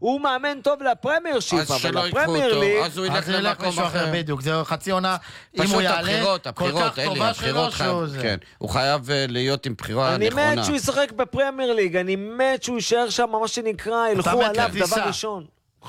הוא מאמן טוב לפרמייר שיפ, אבל לפרמייר ליג... אז הוא ילך למקום אחר. בדיוק, זה חצי עונה, אם הוא יעלה, כל כך טובה שלו שהוא זה. הוא חייב להיות עם בחירה נכונה. אני מת שהוא ישחק בפרמייר ליג, אני מת שהוא יישאר שם, מה שנקרא, ילכו עליו דבר ראשון.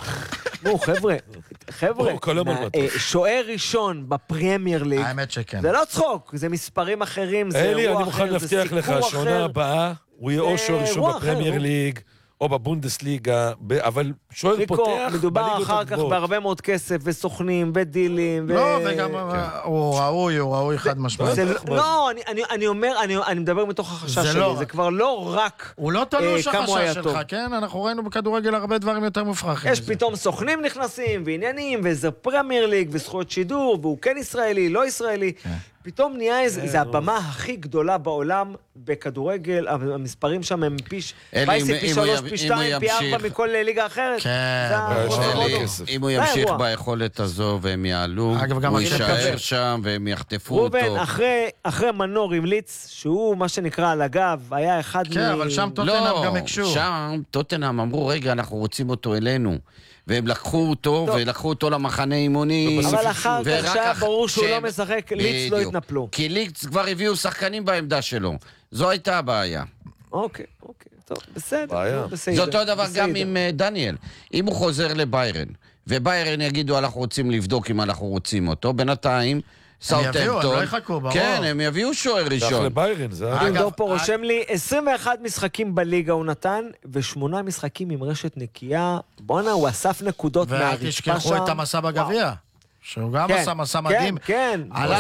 חבר'ה, שוער ראשון בפרמייר ליג, האמת שכן. זה לא צחוק, זה מספרים אחרים, זה אלי, אירוע אני מוכן אחר, זה סיפור להבטיח לך, אחר. שונה הבאה, הוא יהיה או שוער ראשון בפרמייר ליג, או בבונדסליגה, אבל שוער פותח מדובר אחר כך בהרבה מאוד כסף, וסוכנים, ודילים, לא, וגם הוא ראוי חד משמעית. לא, אני אומר, אני מדבר מתוך החשש שלי, זה כבר לא רק הוא לא תלוש החשש שלך, כן? אנחנו ראינו בכדורגל הרבה דברים יותר מופרכים. יש פתאום סוכנים נכנסים, ועניינים, וזה פרמייר ליג, וזכויות שידור, והוא כן ישראלי, לא ישראלי. פתאום נהיה זה הבמה הכי גדולה בעולם בכדורגל, המספרים שם הם פי 3, פי 2, פי 4 מכל ליגה אחרת. אם הוא ימשיך ביכולת הזו והם יעלו, הוא יישאר שם והם יחטפו אותו. רובן, אחרי מנור המליץ, שהוא מה שנקרא על הגב, היה אחד כן, אבל שם טוטנהאם גם הקשו. שם טוטנהאם אמרו, רגע, אנחנו רוצים אותו אלינו. והם לקחו אותו, ולקחו אותו למחנה אימוני. אבל אחר כך שהיה ברור שהוא לא משחק, ליץ לא התנפלו. כי ליץ כבר הביאו שחקנים בעמדה שלו. זו הייתה הבעיה. אוקיי, טוב, בסדר. זה אותו דבר גם עם דניאל. אם הוא חוזר לביירן, וביירן יגידו, אנחנו רוצים לבדוק אם אנחנו רוצים אותו, בינתיים, סאוטהמפטון, כן, הם יביאו שוער ראשון. דור פה רושם לי 21 משחקים בליגה הוא נתן, ו8 משחקים עם רשת נקייה. בונה, הוא אסף נקודות מהרצפה שם. ותשכחו את המסע בגביע, שהוא גם עשה מסע מדהים. כן,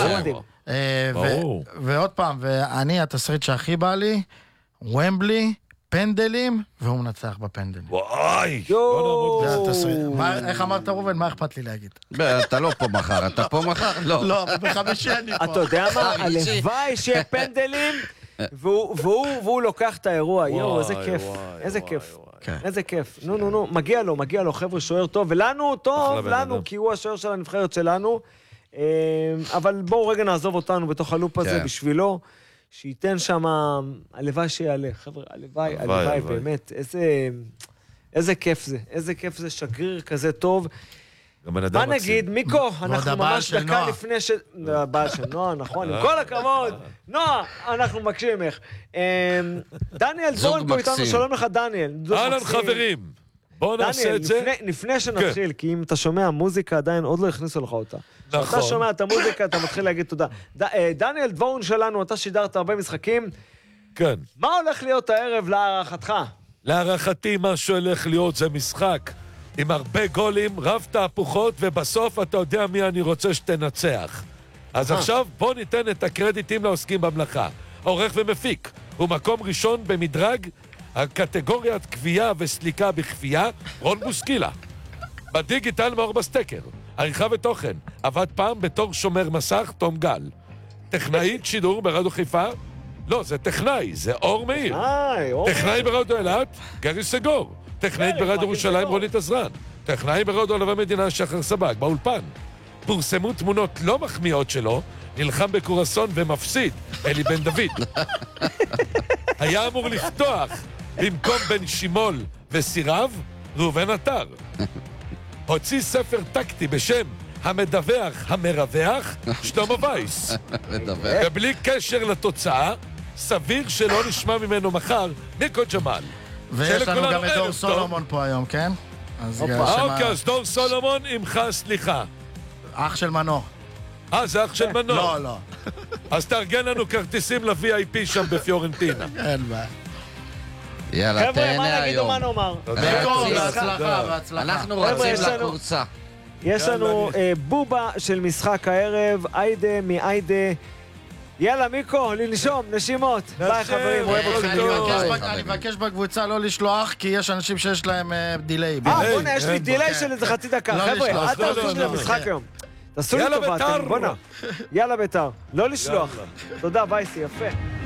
ועוד פעם, התסריט שהכי בא לי, ומבלי, פנדלים, והוא מנצח בפנדלים. וואי! זה התסריט. איך אמרת רובן? מה אכפת לי להגיד? אתה לא פה מחר, אתה פה מחר? לא. לא, בחמישי אני פה. אתה יודע מה? הלוואי שיהיה פנדלים, והוא לוקח את האירוע. יואו, איזה כיף. איזה כיף. איזה כיף. נו, מגיע לו, חבר'ה, שוער טוב. ולנו, טוב, לנו, כי הוא השוער של הנבחרת שלנו. אבל בואו רגע נעזוב אותנו בתוך הלופ הזה בשבילו. שייתן שם, הלוואי שיעלה, חבר'ה, הלוואי, באמת, איזה כיף זה, שגריר כזה טוב. מה נגיד, מיקו, אנחנו ממש דקה לפני הבעל של נועה, נכון, עם כל הכבוד, נועה, אנחנו מקשיבים ממך. דניאל דורן פה איתנו, שלום לך דניאל. אהלן חברים. בוא נעשה את זה. לפני שנתחיל, כי אם אתה שומע מוזיקה, עדיין עוד לא הכניסו לך אותה. נכון. כשאתה שומע את המוזיקה, אתה מתחיל להגיד תודה. דניאל דבורן שלנו, אתה שידרת הרבה משחקים. כן. מה הולך להיות הערב להערכתך? להערכתי, מה שהולך להיות זה משחק עם הרבה גולים, רב תהפוכות, ובסוף אתה יודע מי אני רוצה שתנצח. אז עכשיו בוא ניתן את הקרדיטים לעוסקים במלאכה. עורך ומפיק, הוא מקום ראשון במדרג הקטגוריית קביעה וסליקה בכפייה, רון בוסקילה. בדיגיטל מאור בסטקר. עריכה ותוכן. עבד פעם בתור שומר מסך, תום גל. טכנאית שידור ברדיו חיפה. לא, זה טכנאי, זה אור מאיר. טכנאי ברדיו אלעד, גרי סגור. טכנאית ברדיו ירושלים, רונית עזרן. טכנאי ברדיו עולמי מדינה, שחר סבג, באולפן. פורסמו תמונות לא מחמיאות שלו, נלחם בקורסון ומפסיד, אלי בן דוד. היה אמור לפתוח במקום בן שימול וסירב, ראובן עטר. הוציא ספר טקטי בשם המדווח המרווח, שלמה וייס. ובלי קשר לתוצאה, סביר שלא נשמע ממנו מחר, מיקו ג'מאל. ויש לנו גם את דור סולומון פה היום, כן? אוקיי, אז דור סולומון עמך סליחה. אח של מנור. זה אח של מנור. לא. אז תארגן לנו כרטיסים ל-VIP שם בפיורנטינה. אין בעיה. יאללה, תהנה היום. מה נאמר? בהצלחה. אנחנו רצים לקורסה. יש לנו בובה של משחק הערב, איידה מאיידה. יאללה מיקו, לנשום, נשימות. ביי חברים, אוהב אתכם. אני מבקש בקבוצה לא לשלוח, כי יש אנשים שיש להם דיליי. בוא'נה, יש לי דיליי של איזה חצי דקה. חבר'ה, אל תעשו לי למשחק היום. תעשו לי טובה, בוא'נה. יאללה ביתר, לא לשלוח. תודה, וייסי, יפה.